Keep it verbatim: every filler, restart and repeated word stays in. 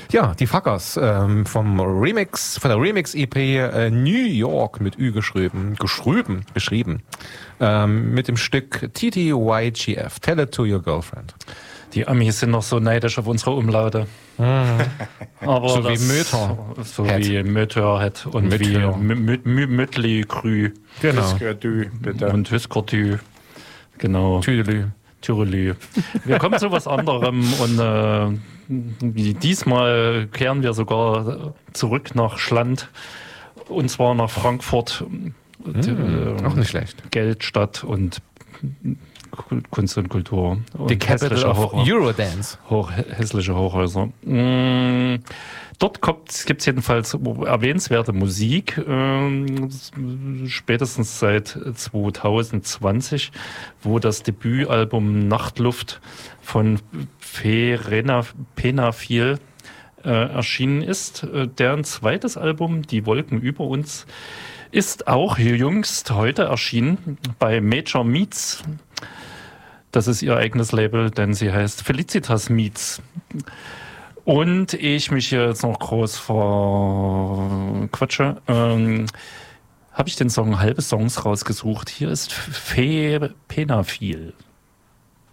Ja, die Fuckers ähm, vom Remix, von der Remix-E P äh, New York mit Ü geschrieben, geschrieben, geschrieben, ähm, mit dem Stück T T Y G F, Tell It to Your Girlfriend. Die Amis sind noch so neidisch auf unsere Umlaute. Mhm. Aber so das, wie Möter. So Head. wie Möterhead und Möter. wie Mötley Krü. Genau. Und Hüskertü. Genau. Tüdelü. Tyrolü. Wir kommen zu was anderem und äh, diesmal kehren wir sogar zurück nach Schland und zwar nach Frankfurt. Mhm, äh, auch nicht schlecht. Geldstadt und Kunst und Kultur. Und The Capital of Hoch- Eurodance. Hoch, hässliche Hochhäuser. Mm, dort gibt es jedenfalls erwähnenswerte Musik, ähm, spätestens seit zwanzig zwanzig, wo das Debütalbum Nachtluft von Verena Penafil äh, erschienen ist. Äh, deren zweites Album, Die Wolken über uns, ist auch jüngst heute erschienen bei Major Meets. Das ist ihr eigenes Label, denn sie heißt Felicitas Meets. Und ehe ich mich hier jetzt noch groß verquatsche, ähm, habe ich den Song Halbe Songs rausgesucht. Hier ist Fe Penafil.